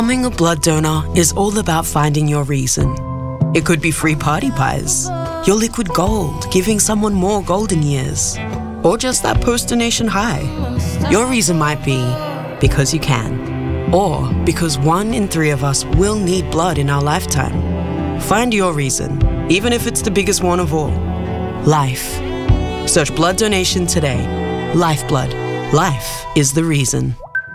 Becoming a blood donor is all about finding your reason. It could be free party pies, your liquid gold, giving someone more golden years, or just that post-donation high. Your reason might be because you can, or because 1 in 3 of us will need blood in our lifetime. Find your reason, even if it's the biggest one of all. Life. Search blood donation today. Lifeblood. Life is the reason.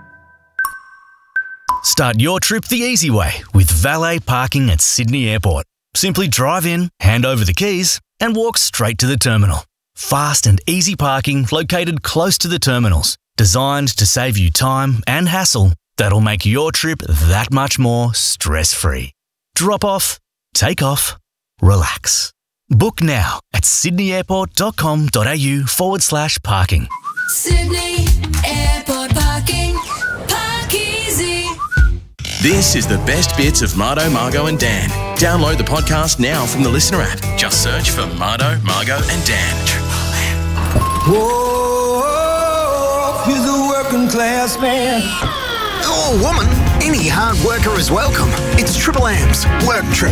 Start your trip the easy way with valet parking at Sydney Airport. Simply drive in, hand over the keys, and walk straight to the terminal. Fast and easy parking located close to the terminals, designed to save you time and hassle that'll make your trip that much more stress-free. Drop off, take off, relax. Book now at sydneyairport.com.au/parking. Sydney Airport Parking. Park easy. This is the best bits of Mardo, Margo and Dan. Download the podcast now from the Listener app. Just search for Mardo, Margo and Dan. Whoa, you're the working class man. Oh, woman, any hard worker is welcome. It's Triple M's Work Trip.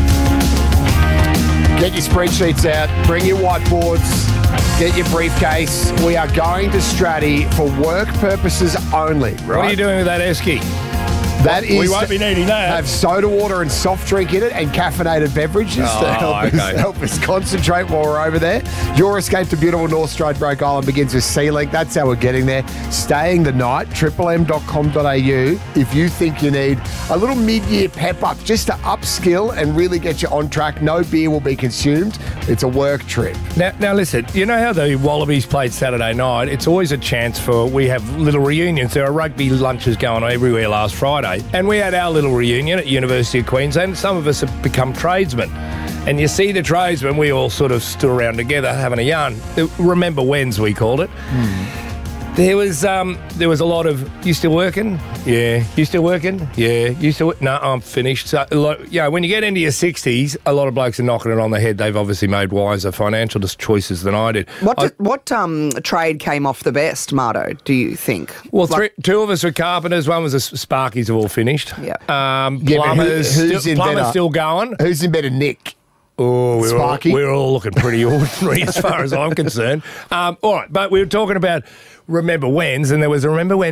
Get your spreadsheets out, bring your whiteboards, get your briefcase. We are going to Stratty for work purposes only, right? What are you doing with that esky? That is, we won't be needing that. Have soda water and soft drink in it and caffeinated beverages to help us concentrate while we're over there. Your escape to beautiful North Stradbroke Island begins with Sea-Link. That's how we're getting there. Staying the night, triplem.com.au. If you think you need a little mid-year pep-up just to upskill and really get you on track, no beer will be consumed. It's a work trip. Now listen, you know how the Wallabies played Saturday night? It's always a chance we have little reunions. There are rugby lunches going on everywhere last Friday. And we had our little reunion at University of Queensland. Some of us have become tradesmen. And you see the tradesmen, we all sort of stood around together having a yarn. Remember when's, we called it. There was a lot of, you still working? Yeah. You still working? Yeah. You still No, I'm finished. So, when you get into your 60s, a lot of blokes are knocking it on the head. They've obviously made wiser financial choices than I did. What trade came off the best, Mardo, do you think? Well, two of us were carpenters. One was Sparkies have all finished. Yeah. Plumbers still going. Who's in better nick? Oh, Sparky? We're all looking pretty ordinary as far as I'm concerned. All right, but we were talking about remember whens, and there was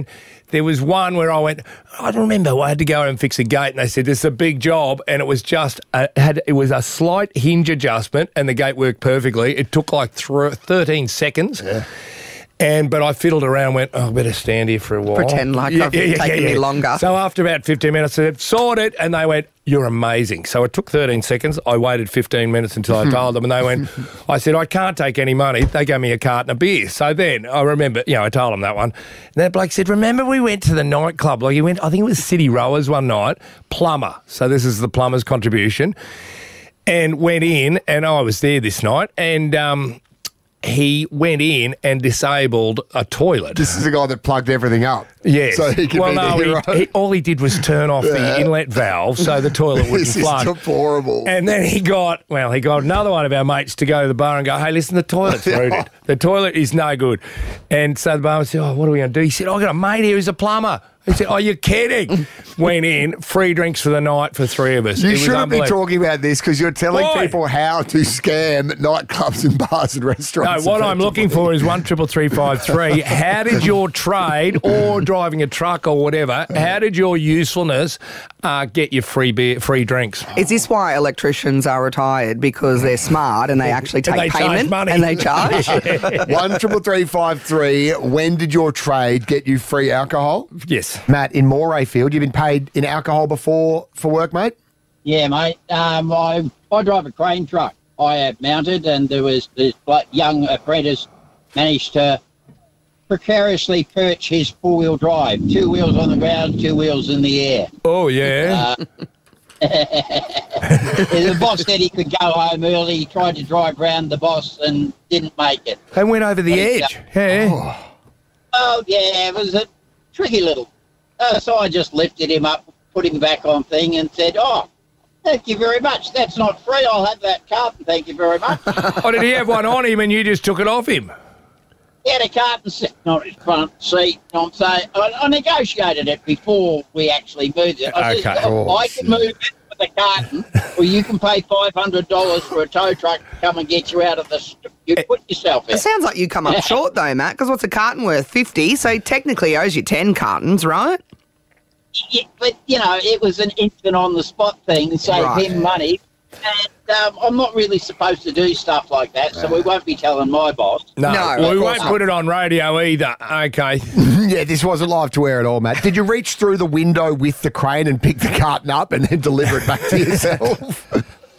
one where I went, I don't remember, I had to go and fix a gate, and they said, this is a big job, and it was just, it was a slight hinge adjustment, and the gate worked perfectly. It took like 13 seconds. Yeah. But I fiddled around and went, I better stand here for a while. Pretend like it's taken me longer. So after about 15 minutes, I said, sort it. And they went, you're amazing. So it took 13 seconds. I waited 15 minutes until I told them. And they went, I said, I can't take any money. They gave me a carton of beer. So then I remember, I told them that one. And that bloke said, remember we went to the nightclub? Like he went, I think it was City Rowers one night, plumber. So this is the plumber's contribution. And went in, and I was there this night. And he went in and disabled a toilet. This is the guy that plugged everything up. Yes. So he could be the hero. All he did was turn off the inlet valve so the toilet wouldn't flood. This is deplorable. And then he got another one of our mates to go to the bar and go, hey, listen, the toilet's rooted. The toilet is no good. And so the barman said, what are we going to do? He said, I got a mate here who's a plumber. He said, you're kidding. Went in, free drinks for the night for 3 of us. You shouldn't be talking about this because you're telling people how to scam nightclubs and bars and restaurants. No, what I'm looking for is 133353. How did your trade or driving a truck or whatever, how did your usefulness get you free drinks? Is this why electricians are retired? Because they're smart and they actually take payment money. And they charge? 133353. When did your trade get you free alcohol? Yes. Matt, in Morayfield, you've been paid in alcohol before for work, mate? Yeah, mate. I drive a crane truck. I have mounted, and there was this young apprentice managed to precariously perch his 4-wheel drive. 2 wheels on the ground, 2 wheels in the air. Oh, yeah. The boss said he could go home early. He tried to drive round the boss and didn't make it. And went over the edge. Yeah. Oh, yeah, it was a tricky little. So I just lifted him up, put him back on thing and said, thank you very much. That's not free. I'll have that carton. Thank you very much. Did he have one on him and you just took it off him? He had a carton sitting on his front seat. I'm saying, I negotiated it before we actually moved it. I said, I can move it with a carton, or you can pay $500 for a tow truck to come and get you out of the... You put yourself in. It sounds like you come up short, though, Matt, because what's a carton worth? 50, so technically he owes you 10 cartons, right? Yeah, but, it was an instant on-the-spot thing, save him money. And I'm not really supposed to do stuff like that, so we won't be telling my boss. No, we won't put it on radio either. Okay. Yeah, this wasn't live to air at all, Matt. Did you reach through the window with the crane and pick the carton up and then deliver it back to yourself?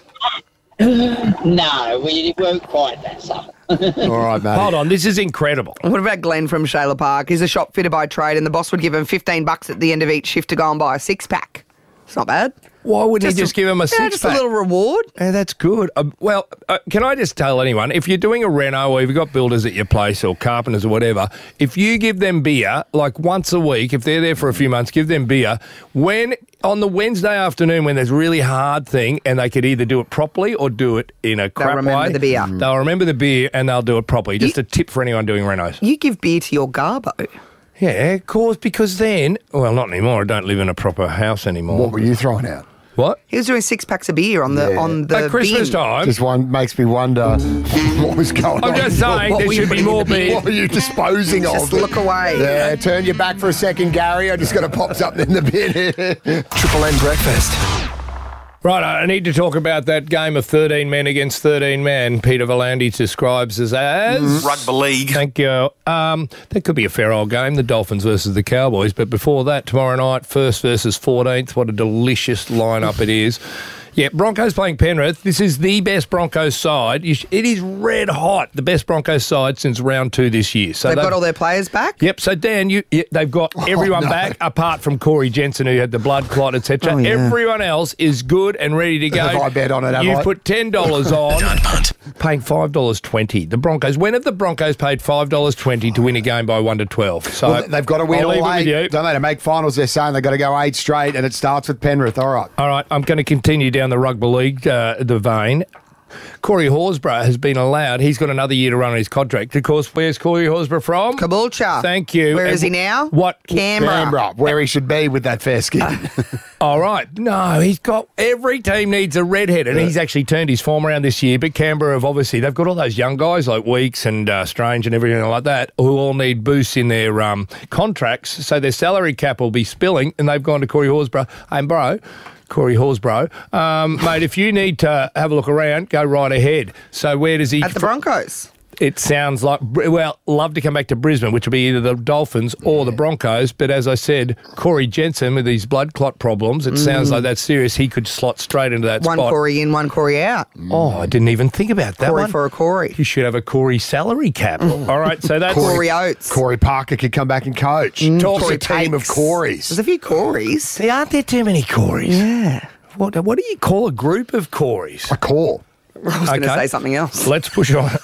No, we weren't quite that stuff. All right, mate. Hold on, this is incredible. What about Glenn from Shayla Park? He's a shop fitter by trade, and the boss would give him $15 at the end of each shift to go and buy a six-pack. It's not bad. Why wouldn't he just give him a six-pack? Just a little reward. Yeah, that's good. Can I just tell anyone, if you're doing a reno or you've got builders at your place or carpenters or whatever, if you give them beer, like once a week, if they're there for a few months, give them beer. When on the Wednesday afternoon when there's a really hard thing and they could either do it properly or do it in a crap way. They'll remember the beer. They'll remember the beer and they'll do it properly. Just a tip for anyone doing renos. You give beer to your garbo. Yeah, of course, because then, well, not anymore. I don't live in a proper house anymore. What were you throwing out? What? He was doing 6 packs of beer on the at Christmas bin. time. Just one makes me wonder what was going on. I'm just saying there should be more beer. What are you disposing of? Just look away. Yeah, turn your back for a second, Gary. I just got to pop something in the bin. Triple M breakfast. Right, I need to talk about that game of 13 men against 13 men. Peter V'landys describes as Rugby league. Thank you. That could be a fair old game, the Dolphins versus the Cowboys. But before that, tomorrow night, 1st versus 14th. What a delicious lineup it is. Yeah, Broncos playing Penrith. This is the best Broncos side. It is red hot. The best Broncos side since round 2 this year. So they've got all their players back? Yep. So, Dan, they've got everyone back apart from Corey Jensen, who had the blood clot, etc. Everyone else is good and ready to go. Have I bet on it, have You've I? put $10 on, paying $5.20. The Broncos. When have the Broncos paid $5.20 to win a game by 1-12? So well, they've got to win I'll leave all it with 8. you. Don't they? To make finals, they're saying they've got to go 8 straight, and it starts with Penrith. All right. All right, I'm going to continue down the rugby league, the vein. Corey Horsburgh has been allowed. He's got another year to run on his contract. Of course, where's Corey Horsburgh from? Caboolture. Thank you. Where is he now? What? Canberra, where he should be with that fair skin. All right. No, he's got... Every team needs a redhead, and he's actually turned his form around this year. But Canberra have obviously... They've got all those young guys like Weeks and Strange and everything like that who all need boosts in their contracts, so their salary cap will be spilling, and they've gone to Corey Horsburgh. Hey, bro... Corey Horsburgh. Mate, if you need to have a look around, go right ahead. So where does he... At the Broncos. It sounds like, well, love to come back to Brisbane, which will be either the Dolphins or the Broncos. But as I said, Corey Jensen with these blood clot problems, it sounds like that's serious. He could slot straight into that spot. One Corey in, one Corey out. Oh, I didn't even think about that Corey one. for a Corey. You should have a Corey salary cap. All right, so that's... Corey Oates. Corey Parker could come back and coach. Talk a team of Coreys. There's a few Coreys. See, aren't there too many Coreys? Yeah. What do you call a group of Coreys? A core. I was going to say something else. Let's push on.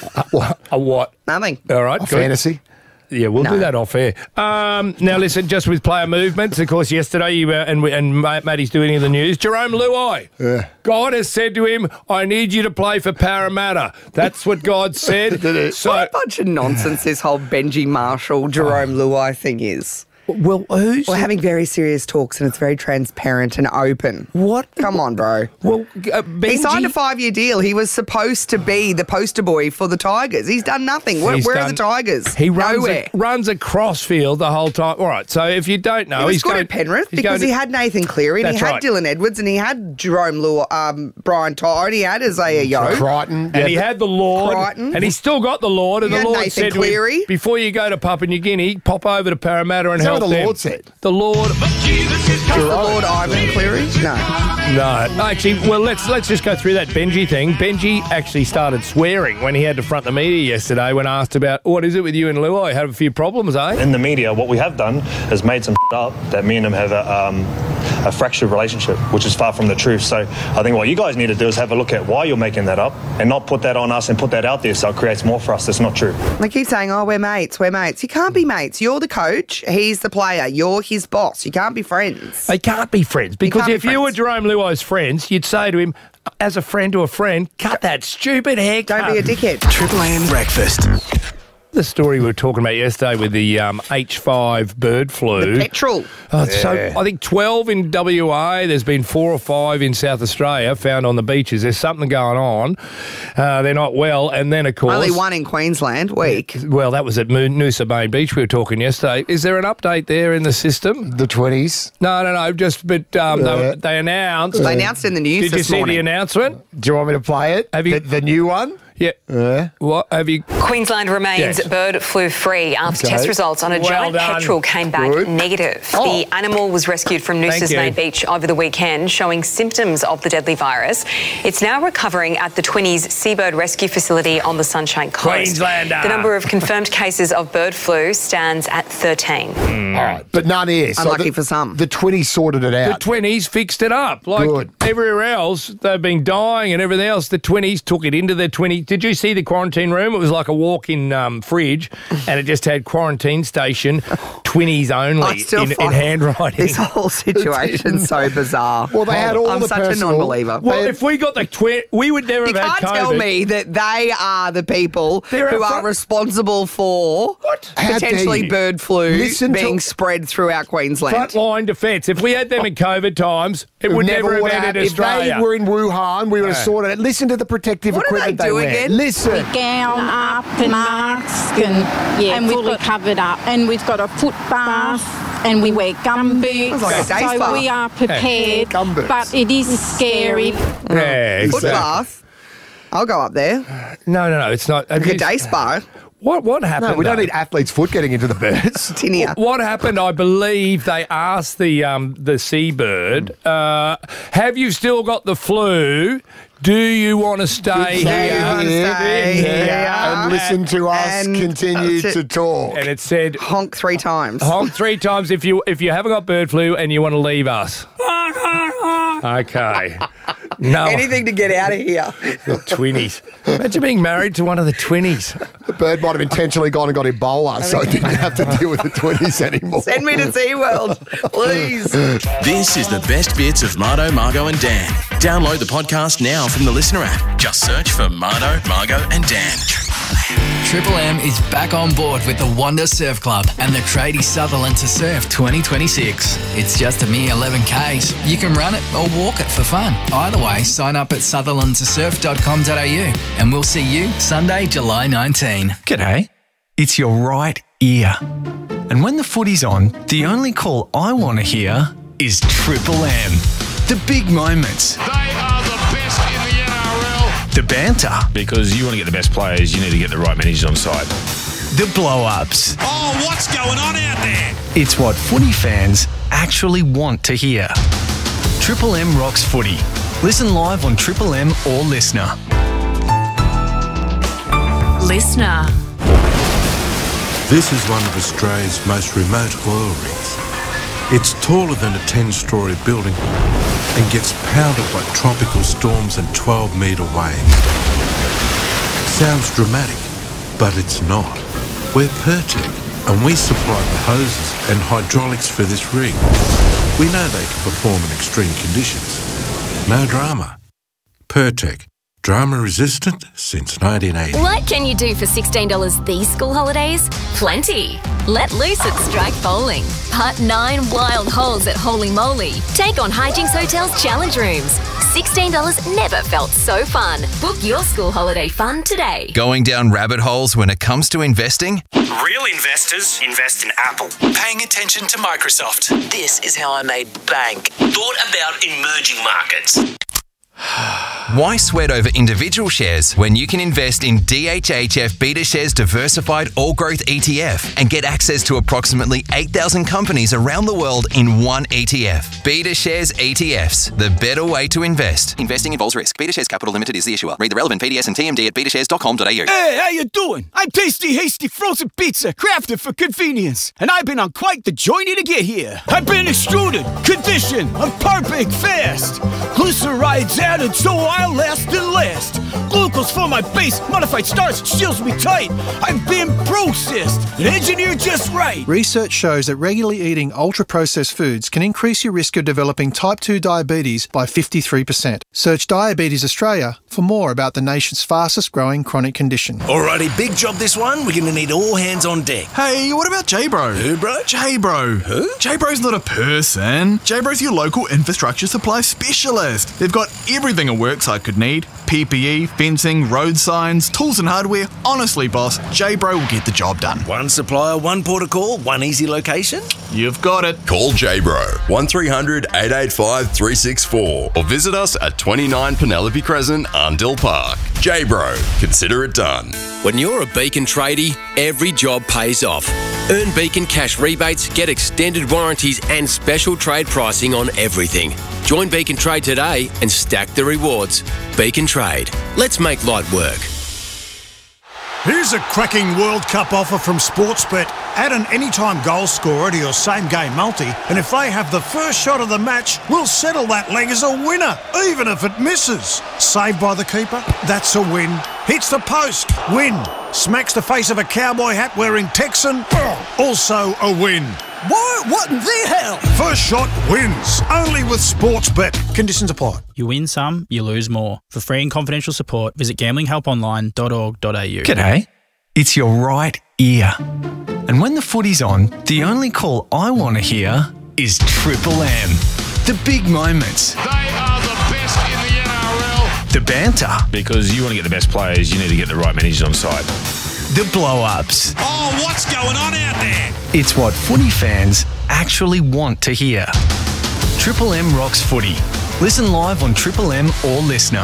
A what? Nothing. All right. A fantasy. Yeah, we'll do that off air. Now, listen, just with player movements, of course, yesterday, you and Matty's doing in the news, Jerome Luai. God has said to him, I need you to play for Parramatta. That's what God said. So, What a bunch of nonsense this whole Benji Marshall, Jerome Luai thing is. well, who's... We're having very serious talks and it's very transparent and open. What? Come on, bro. Well, He signed a 5-year deal. He was supposed to be the poster boy for the Tigers. He's done nothing. Where are the Tigers? He Nowhere. runs a crossfield the whole time. All right, so if you don't know... He was he's good going, at Penrith he's because going he had Nathan Cleary and he That's had right. Dylan Edwards and he had Jerome Luai, Brian Todd, he had Isaiah Yeo. Crichton. And he had the Lord, Crichton. and he's still got the Lord, and He the had Lord Nathan said to Cleary. him, before you go to Papua New Guinea, pop over to Parramatta and Is that help what the them. Lord said? The Lord... The Lord Ivan Cleary? No. No, actually, well, let's just go through that Benji thing. Benji actually started swearing when he had to front the media yesterday when asked about, what is it with you and Luai? Had a few problems, eh? In the media, what we have done is made some up that me and him have a fractured relationship, which is far from the truth. So I think what you guys need to do is have a look at why you're making that up and not put that on us and put that out there so it creates more for us that's not true. They keep saying, oh, we're mates. You can't be mates. You're the coach. He's the player. You're his boss. You can't be friends. They can't be friends because can't be if you were Jerome Luai's friends, you'd say to him, as a friend to a friend, cut that stupid haircut. Don't be a dickhead. Triple M breakfast. the story we were talking about yesterday with the H5 bird flu? The petrol. So I think 12 in WA. There's been 4 or 5 in South Australia found on the beaches. There's something going on. They're not well. And then, of course... Only one in Queensland, week. Well, that was at Noosa Main Beach we were talking yesterday. Is there an update there in the system? The 20s? No. Just, but they announced... They announced in the news this morning. Did you see the announcement? Do you want me to play it? Have you... The new one? Yeah. What have you? Queensland remains bird flu free after test results on a giant petrel came back negative. The animal was rescued from Noosa's Main Beach over the weekend, showing symptoms of the deadly virus. It's now recovering at the Twinnies Seabird Rescue Facility on the Sunshine Coast. The number of confirmed cases of bird flu stands at 13. All right, but none here. Unlucky for some. The Twinnies sorted it out. The Twinnies fixed it up. Like everywhere else, they've been dying and everything else. The Twinnies took it into their 20. Did you see the quarantine room? It was like a walk-in fridge, and it just had quarantine station, Twinnies only, in handwriting. This whole situation's so bizarre. Well, they had all I'm the such a non-believer. Well, if we got the we would never have had COVID. You can't tell me that they are the people who are responsible for potentially bird flu being spread throughout Queensland. Frontline defence. If we had them in COVID times, it would never have ended Australia. If they were in Wuhan, we would have sorted it. Listen to the protective equipment they wear. Listen. We gown up and mask and we've fully covered up, and we've got a foot bath and we wear gum boots. So we are prepared, but it is scary. Foot bath. I'll go up there. No, it's not. Like a day spa. What happened? No, we don't need athletes' foot getting into the birds. Tinea. What happened? I believe they asked the seabird, "Have you still got the flu? Do you want to stay here and listen to us continue to talk?" And it said, "Honk 3 times. Honk 3 times if you haven't got bird flu and you want to leave us." Okay. No. Anything to get out of here. The Twinnies. Imagine being married to one of the Twinnies. The bird might have intentionally gone and got Ebola, so it didn't have to deal with the Twinnies anymore. Send me to SeaWorld, please. This is the best bits of Mardo, Margo and Dan. Download the podcast now from the Listener app. Just search for Mardo, Margo and Dan. Triple M is back on board with the Wanda Surf Club and the Tradie Sutherland to Surf 2026. It's just a mere 11 Ks. You can run it or walk it for fun. Either way, sign up at sutherlandtosurf.com.au and we'll see you Sunday, July 19. G'day. It's your right ear. And when the footy's on, the only call I want to hear is Triple M. The big moments. They are the best in the NRL. The banter. Because you want to get the best players, you need to get the right managers on side. The blow-ups. Oh, what's going on out there? It's what footy fans actually want to hear. Triple M rocks footy. Listen live on Triple M or Listener. Listener. This is one of Australia's most remote oil rigs. It's taller than a 10-storey building and gets pounded by tropical storms and 12-metre waves. Sounds dramatic, but it's not. We're Pertec, and we supply the hoses and hydraulics for this rig. We know they can perform in extreme conditions. No drama. Pertec. Drama resistant since 1980. What can you do for $16 these school holidays? Plenty. Let loose at Strike Bowling. Putt 9 wild holes at Holy Moly. Take on Hijinks Hotel's challenge rooms. $16 never felt so fun. Book your school holiday fun today. Going down rabbit holes when it comes to investing? Real investors invest in Apple. Paying attention to Microsoft. This is how I made bank. Thought about emerging markets. Why sweat over individual shares when you can invest in DHHF BetaShares Diversified All Growth ETF and get access to approximately 8,000 companies around the world in one ETF? BetaShares ETFs, the better way to invest. Investing involves risk. BetaShares Capital Limited is the issuer. Read the relevant PDS and TMD at betashares.com.au. Hey, how you doing? I'm Tasty Hasty Frozen Pizza, crafted for convenience. And I've been on quite the journey to get here. I've been extruded, conditioned, I'm perfect fast. Glyceride's added so I I'll last and last. Glucose for my base, modified starch seals me tight. I've been processed and engineered just right. Research shows that regularly eating ultra-processed foods can increase your risk of developing type 2 diabetes by 53%. Search Diabetes Australia for more about the nation's fastest growing chronic condition. Alrighty, big job this one. We're going to need all hands on deck. Hey, what about J-Bro? Who, bro? J-Bro. Who? J-Bro's not a person. J-Bro's your local infrastructure supply specialist. They've got everything a worksite could need. PPE, fencing, road signs, tools and hardware. Honestly, boss, J-Bro will get the job done. One supplier, one port of call, one easy location? You've got it. Call J-Bro 1300 885 364 or visit us at 29 Penelope Crescent, Arndell Park. J-Bro, consider it done. When you're a Beacon tradie, every job pays off. Earn Beacon cash rebates, get extended warranties and special trade pricing on everything. Join Beacon Trade today and stack the rewards. Beacon Trade. Let's make light work. Here's a cracking World Cup offer from Sportsbet. Add an anytime goal scorer to your same-game multi, and if they have the first shot of the match, we'll settle that leg as a winner, even if it misses. Saved by the keeper? That's a win. Hits the post? Win. Smacks the face of a cowboy hat-wearing Texan? Also a win. What in the hell? First shot wins. Only with Sportsbet. Conditions apply. You win some, you lose more. For free and confidential support, visit gamblinghelponline.org.au. G'day. It's your right ear. And when the footy's on, the only call I want to hear is Triple M. The big moments. They are the best in the NRL. The banter. Because you want to get the best players, you need to get the right managers on side. The blow-ups. Oh, what's going on out there? It's what footy fans actually want to hear. Triple M rocks footy. Listen live on Triple M or Listener.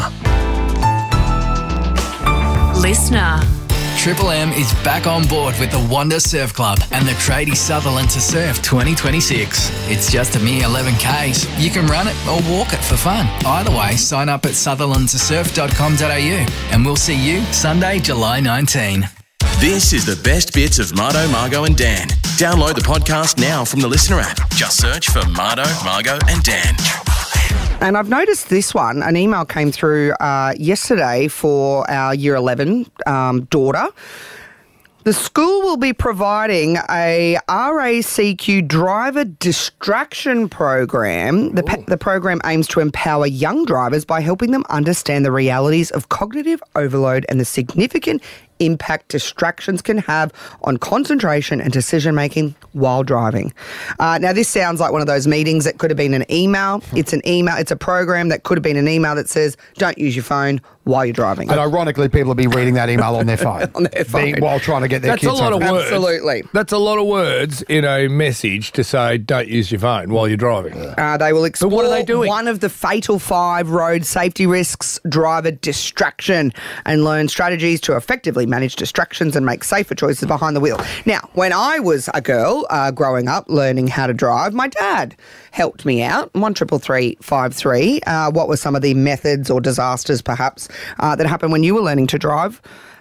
Listener. Triple M is back on board with the Wonder Surf Club and the Tradie Sutherland to Surf 2026. It's just a mere 11 Ks. You can run it or walk it for fun. Either way, sign up at sutherlandtosurf.com.au and we'll see you Sunday, July 19. This is the best bits of Mardo, Margo and Dan. Download the podcast now from the Listener app. Just search for Mardo, Margo and Dan. And I've noticed this one. An email came through yesterday for our Year 11 daughter. The school will be providing a RACQ driver distraction program. The program aims to empower young drivers by helping them understand the realities of cognitive overload and the significant impact distractions can have on concentration and decision-making while driving. Now, this sounds like one of those meetings that could have been an email. It's an email. It's a program that could have been an email that says, don't use your phone while you're driving. And ironically, people will be reading that email on their phone. On their phone. While trying to get their That's kids a lot home. of words. Absolutely. That's a lot of words in a message to say, don't use your phone while you're driving. They will explore what are they doing? one of the fatal 5 road safety risks, driver distraction, and learn strategies to effectively manage distractions and make safer choices behind the wheel. Now, when I was a girl growing up learning how to drive, my dad helped me out. 133353. What were some of the methods or disasters perhaps that happened when you were learning to drive?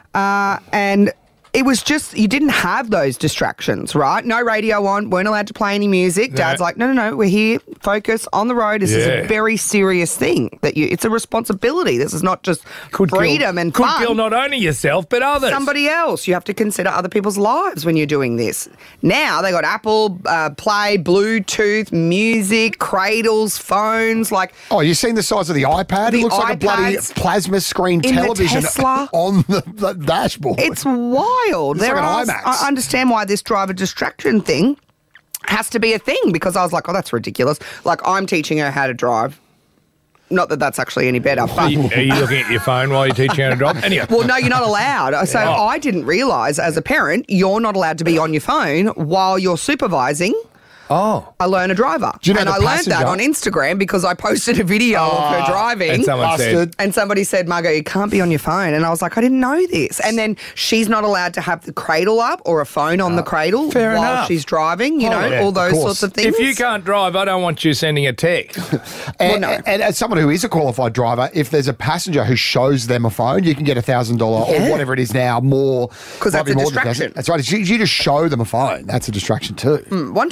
And it was just, you didn't have those distractions, right? No radio on, weren't allowed to play any music. Yeah. Dad's like, no, we're here, focus on the road. This is a very serious thing. It's a responsibility. This is not just freedom and fun. Could kill not only yourself, but others. Somebody else. You have to consider other people's lives when you're doing this. Now, they got Apple Play, Bluetooth, music, cradles, phones, like... Oh, you've seen the size of the iPad? It looks like a bloody plasma screen television on the dashboard. It's wild. It's like an IMAX. I understand why this driver distraction thing has to be a thing, because I was like, oh, that's ridiculous. Like, I'm teaching her how to drive. Not that that's actually any better. But Are you looking at your phone while you're teaching how to drive? Anyway. Well, no, you're not allowed. So I didn't realise as a parent, you're not allowed to be on your phone while you're supervising a learner driver. Do you know and I learned that on Instagram because I posted a video of her driving. And somebody said, Margo, you can't be on your phone. And I was like, I didn't know this. And then she's not allowed to have the cradle up or a phone on the cradle while she's driving, you know, all those sorts of things. If you can't drive, I don't want you sending a text. And as someone who is a qualified driver, if there's a passenger who shows them a phone, you can get $1,000 or whatever it is now more. Because that's a distraction. That's right. You just show them a phone. That's a distraction too. 1235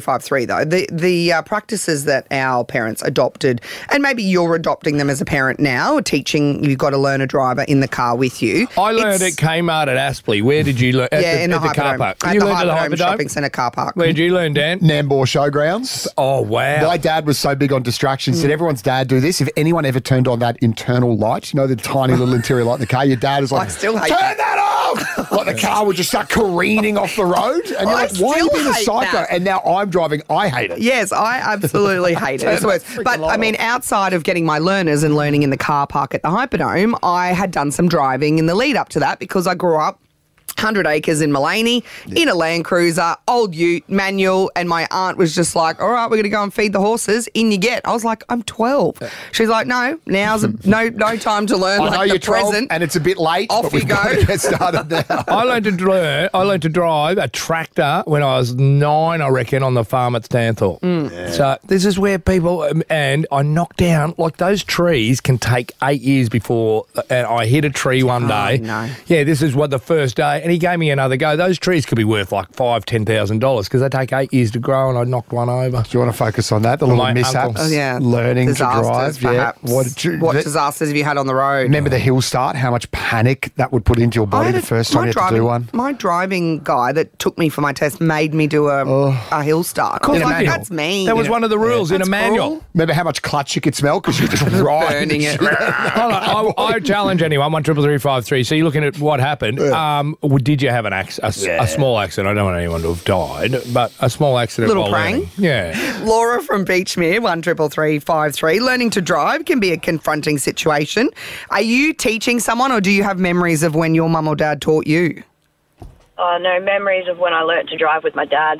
353 though, the practices that our parents adopted, and maybe you're adopting them as a parent now, teaching you've got to learn a driver in the car with you. I learned at Kmart at Aspley. Where did you learn? In the car park. At the Hyperdome Shopping Centre car park. Where did you learn, Dan? Nambour Showgrounds. Oh, wow. My dad was so big on distractions. Said everyone's dad do this. If anyone ever turned on that internal light, you know, the tiny little interior light in the car, your dad is like, I still hate turn that off! Like the car would just start careening off the road. And you're like, why are you being a psycho? That. And now I'm driving. I hate it. Yes, I absolutely hate it. It's the worst. But, I mean, outside of getting my learners and learning in the car park at the Hyperdome, I had done some driving in the lead up to that because I grew up 100 acres in Mullaney, in a Land Cruiser, old ute, manual, and my aunt was just like, all right, we're going to go and feed the horses. In you get. I was like, I'm 12. She's like, no, now's no time to learn. I know you're 12 present. and it's a bit late. Off but you we've go. got to get started now. I learned to drive a tractor when I was 9, I reckon, on the farm at Stanthorpe. So this is where people, and I knocked down, like those trees can take 8 years before, and I hit a tree one day. No. Yeah, this is what the first day, and he gave me another go. Those trees could be worth like $5,000-$10,000 because they take 8 years to grow, and I knocked one over. Do you want to focus on that? The little mishaps? Oh, yeah. Learning Disasters, to drive. perhaps. Yeah. What disasters have you had on the road? Remember the hill start? How much panic that would put into your body the first time you had to do one? My driving guy that took me for my test made me do a hill start. I was like, that's me. That was one of the rules in a manual. Remember how much clutch you could smell because you're just burning it. Hold on, I challenge anyone. 13353. So you're looking at what happened. Did you have a small accident? I don't want anyone to have died, but a small accident. Little while prank. learning. Yeah. Laura from Beachmere, 13353. Learning to drive can be a confronting situation. Are you teaching someone, or do you have memories of when your mum or dad taught you? No, memories of when I learnt to drive with my dad.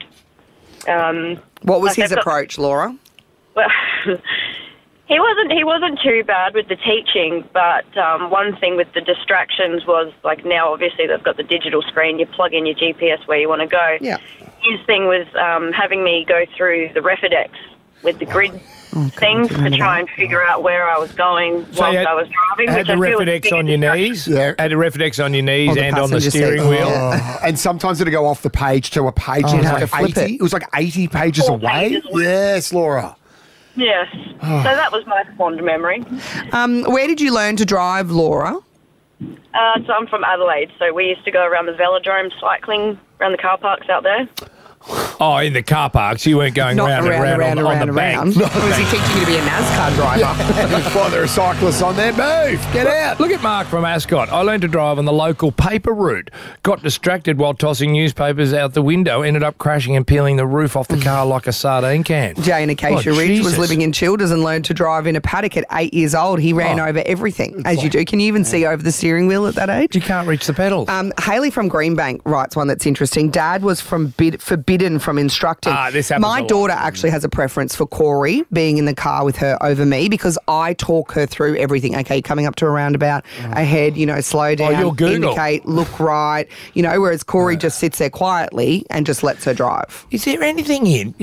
What was his approach, Laura? Well, he wasn't too bad with the teaching, but one thing with the distractions was, like, now obviously they've got the digital screen, you plug in your GPS where you want to go. Yeah. His thing was having me go through the Refidex with the grid things to try and figure out where I was going whilst I was driving. Had the Refidex on your knees? Yeah. Had the Refidex on your knees and on the steering wheel? And sometimes it'd go off the page to a page. You'd have to flip it. It was like 80 pages away. Yes, Laura. Yes. So that was my fond memory. Where did you learn to drive, Laura? So I'm from Adelaide, so we used to go around the velodrome cycling around the car parks out there. Oh, in the car parks, you weren't going round and round on the bank. Was he teaching you to be a NASCAR driver? Well, there are cyclists on there. Move, get out. Look at Mark from Ascot. I learned to drive on the local paper route. Got distracted while tossing newspapers out the window. Ended up crashing and peeling the roof off the car like a sardine can. Jane Acacia Ridge was living in Childers and learned to drive in a paddock at 8 years old. He ran over everything, as you do. Can you even see over the steering wheel at that age? You can't reach the pedals. Haley from Greenbank writes one that's interesting. Dad was forbidden from instructing. This happens My a lot. daughter actually has a preference for Corey being in the car with her over me because I talk her through everything. Okay, coming up to a roundabout, ahead, slow down, you're Google. indicate, look right, whereas Corey just sits there quietly and just lets her drive. Is there anything in,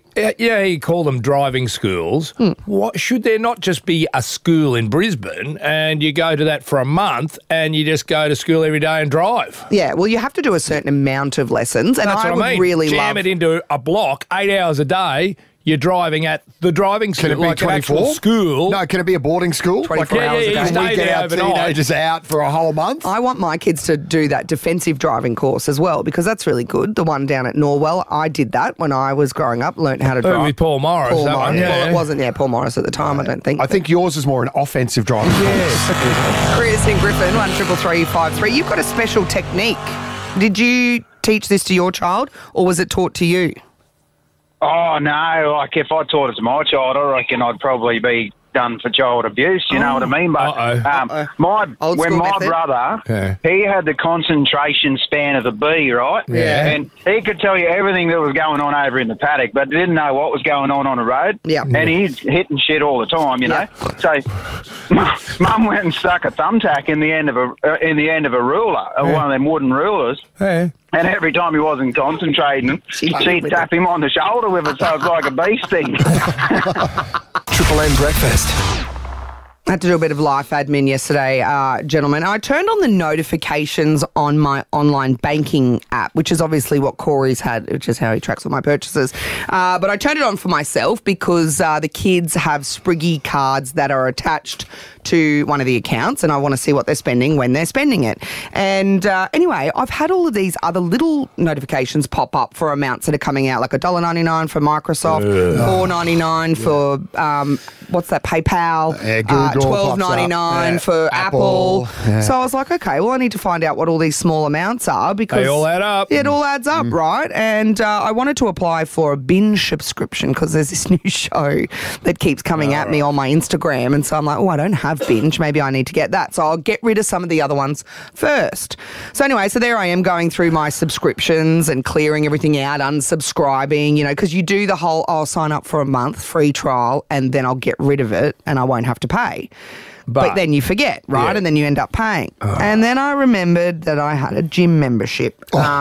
you call them driving schools. What should there not just be a school in Brisbane and you go to that for a month and you just go to school every day and drive? Yeah, well, you have to do a certain amount of lessons, and That's I what would I mean. really Jam love it into a block, 8 hours a day. You're driving at the driving school, Can it be like an 24? actual school. No, can it be a boarding school? 24 hours a day. you Can stay we get there our overnight. teenagers out for a whole month? I want my kids to do that defensive driving course as well because that's really good. The one down at Norwell, I did that when I was growing up, learnt how to drive. With Paul Morris. Paul that Morris. one, Well, it wasn't, Paul Morris at the time, I don't think. I think yours is more an offensive drive. Chris in Griffin, 13353. You've got a special technique. Did you teach this to your child or was it taught to you? Oh, no, like if I taught it to my child, I reckon I'd probably be done for child abuse, you know what I mean? But when my brother, he had the concentration span of a bee, right? Yeah. And he could tell you everything that was going on over in the paddock, but didn't know what was going on the road. Yeah. And he's hitting shit all the time, you know? So Mum went and stuck a thumbtack in the end of a ruler, one of them wooden rulers. Yeah. And every time he wasn't concentrating, she'd tap him on the shoulder with it, so it's like a bee sting. Triple M breakfast. I had to do a bit of life admin yesterday, gentlemen. I turned on the notifications on my online banking app, which is obviously what Corey's had, which is how he tracks all my purchases. But I turned it on for myself because the kids have Spriggy cards that are attached to one of the accounts, and I want to see what they're spending when they're spending it. And anyway, I've had all of these other little notifications pop up for amounts that are coming out, like $1.99 for Microsoft, $4.99 for what's that, PayPal, $12.99 for Apple. Yeah. So I was like, okay, well, I need to find out what all these small amounts are because they all add up. It all adds up, right? And I wanted to apply for a binge subscription because there's this new show that keeps coming at me on my Instagram, and so I'm like, oh, I don't have binge. Maybe I need to get that. So I'll get rid of some of the other ones first. So anyway, so there I am going through my subscriptions and clearing everything out, unsubscribing, you know, because you do the whole, I'll sign up for a month free trial and then I'll get rid of it and I won't have to pay. But then you forget, right? Yeah. And then you end up paying. And then I remembered that I had a gym membership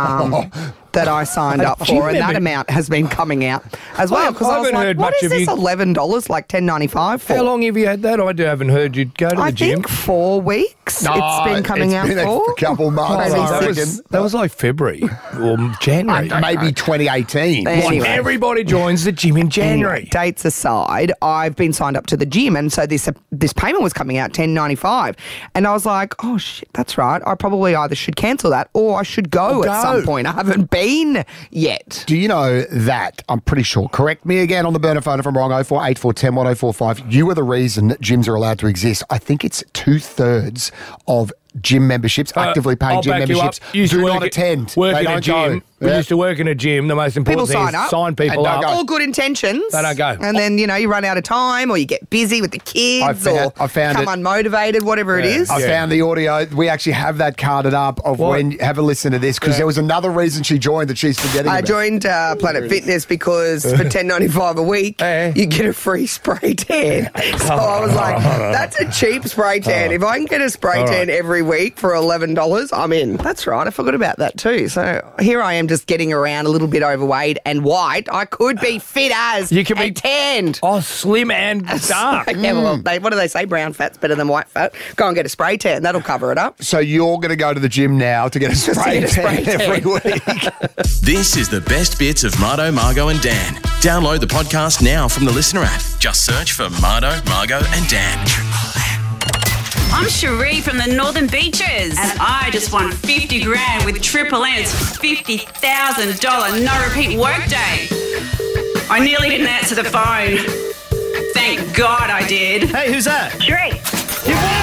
that I signed up for, and that amount has been coming out as well. Because I was like, what is this $11, like $10.95 for? How long have you had that? I haven't heard you go to the gym. I think 4 weeks it's been coming out for. A couple months. That was like February or January. Maybe 2018. Anyway. Everybody joins the gym in January. Anyway, dates aside, I've been signed up to the gym, and so this payment was coming out $10.95, and I was like, oh shit, that's right. I probably either should cancel that or I should go at some point. I haven't been yet. Do you know that, I'm pretty sure, correct me again on the burner phone if I'm wrong, 048410 1045, you are the reason that gyms are allowed to exist. I think it's 2/3 of gym memberships, actively paid gym memberships, do not attend. They don't go. We used to work in a gym. The most important thing is sign people up. All good intentions. They don't go. And then, you know, you run out of time or you get busy with the kids or become unmotivated, whatever it is. I found the audio. We actually have that carded up of when, have a listen to this, because there was another reason she joined that she's forgetting about. I joined Planet Fitness because for $10.95 a week, you get a free spray tan. So I was like, that's a cheap spray tan. If I can get a spray tan every week for $11, I'm in. That's right. I forgot about that too. So here I am just getting around a little bit overweight and white. I could be fit as you can be tanned. Oh, slim and dark. Yeah, well, what do they say? Brown fat's better than white fat. Go and get a spray tan. That'll cover it up. So you're going to go to the gym now to get a spray tan every week. This is the best bits of Marto, Margo and Dan. Download the podcast now from the Listener app. Just search for Marto, Margo and Dan. I'm Cherie from the Northern Beaches, and I just won 50 grand with Triple M's $50,000 no repeat workday. I nearly didn't answer the phone. Thank God I did. Hey, who's that? Cherie. You won!